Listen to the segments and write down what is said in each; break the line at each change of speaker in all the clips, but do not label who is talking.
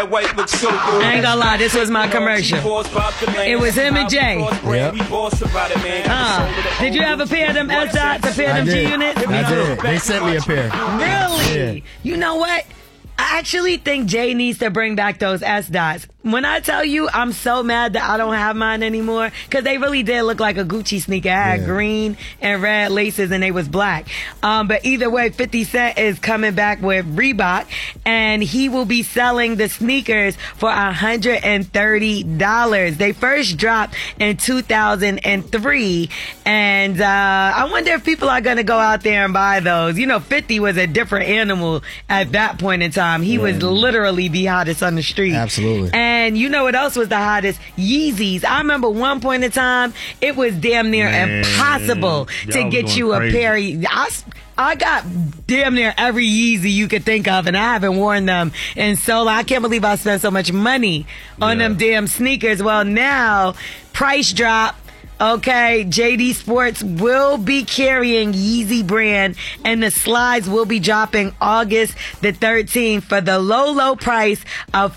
I ain't gonna lie, this was my commercial. It was him and Jay.
Yep.
Did you have a pair of them S-Dots, a pair of them G-Units?
I did. They sent me a pair.
Really?
Yeah.
You know what? I actually think Jay needs to bring back those S-Dots. When I tell you I'm so mad that I don't have mine anymore, because they really did look like a Gucci sneaker. I had green and red laces and they was black. But either way, 50 Cent is coming back with Reebok and he will be selling the sneakers for $130. They first dropped in 2003 and I wonder if people are going to go out there and buy those. You know, 50 was a different animal at that point in time. He was literally the hottest on the street.
Absolutely.
And you know what else was the hottest? Yeezys. I remember one point in time, it was damn near impossible to get you a pair of... I got damn near every Yeezy you could think of, and I haven't worn them in so long. I can't believe I spent so much money on them damn sneakers. Well, now, price drop. Okay, JD Sports will be carrying Yeezy brand, and the slides will be dropping August the 13th for the low price of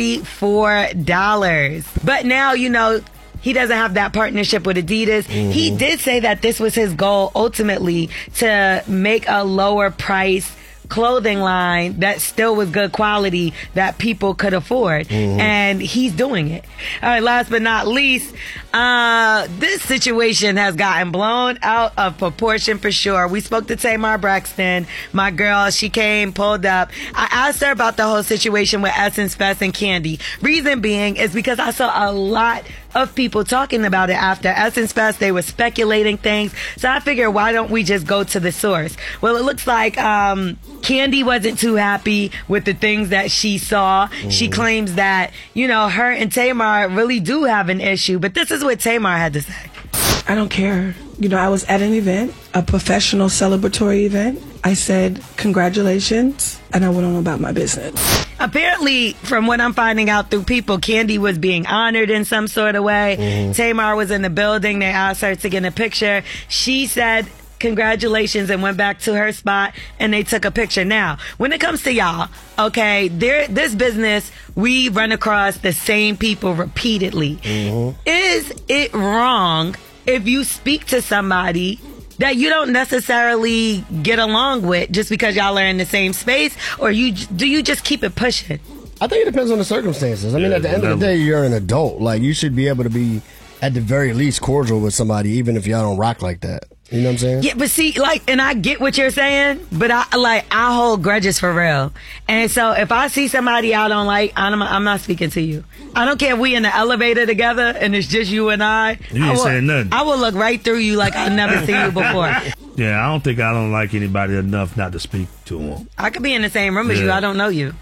$44. But now, you know, he doesn't have that partnership with Adidas. He did say that this was his goal ultimately, to make a lower price clothing line that still was good quality that people could afford. And he's doing it. All right, last but not least, this situation has gotten blown out of proportion for sure. We spoke to Tamar Braxton, my girl. She came, pulled up. I asked her about the whole situation with Essence Fest and Candy. Reason being is because I saw a lot of people talking about it after Essence Fest. They were speculating things. So I figured, why don't we just go to the source? Well, it looks like Candy wasn't too happy with the things that she saw. She claims that, you know, her and Tamar really do have an issue. But this is what Tamar had to say.
I don't care. You know, I was at an event, a professional celebratory event. I said, congratulations, and I went on about my business.
Apparently, from what I'm finding out through people, Candy was being honored in some sort of way. Tamar was in the building. They asked her to get a picture. She said, congratulations, and went back to her spot, and they took a picture. Now, when it comes to y'all, okay, this business, we run across the same people repeatedly. Is it wrong if you speak to somebody that you don't necessarily get along with just because y'all are in the same space, or do you just keep it pushing?
I think it depends on the circumstances. I mean, at the end of the day, you're an adult. Like, you should be able to be, at the very least, cordial with somebody, even if y'all don't rock like that. You know what I'm saying?
Yeah, but see, like, and I get what you're saying, but I hold grudges for real. And so if I see somebody I don't like, I'm not speaking to you. I don't care if we in the elevator together and it's just you and I.
You ain't saying nothing.
I will look right through you like I've never seen you before.
Yeah, I don't like anybody enough not to speak to them.
I could be in the same room as you. I don't know you.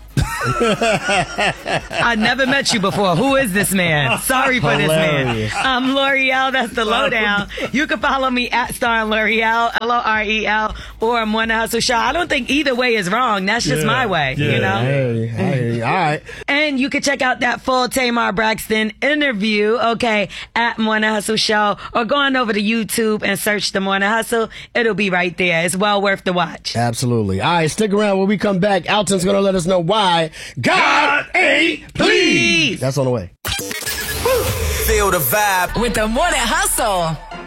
I never met you before. Who is this man? Sorry for this man. I'm L'Oreal. That's the lowdown. You can follow me at Star L'Oreal, L'Orel, or Morning Hustle Show. I don't think either way is wrong. That's just my way, you know?
Hey, all right.
And you can check out that full Tamar Braxton interview, okay, at Morning Hustle Show, or go on over to YouTube and search The Morning Hustle. It'll be right there. It's well worth the watch.
Absolutely. All right, stick around. When we come back, Alton's going to let us know why God ain't pleased. That's on the way.
Feel the vibe
with The Morning Hustle.